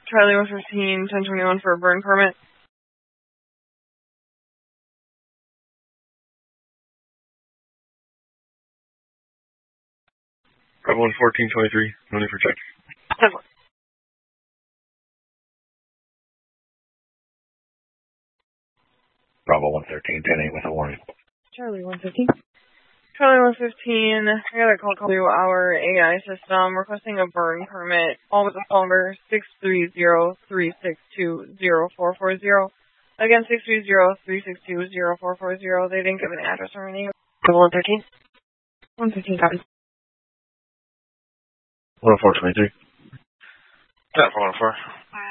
Charlie 115, 1021 for a burn permit. Bravo 1423, no need for check. Bravo 113, 10-8 with a warning. Charlie 115. Charlie 115, I got a call to our AI system requesting a burn permit, all with the phone number 630-362-0440. Again, 630-362-0440. They didn't give an address or anything. Bravo 113? 115, copy. 10423. 10-414.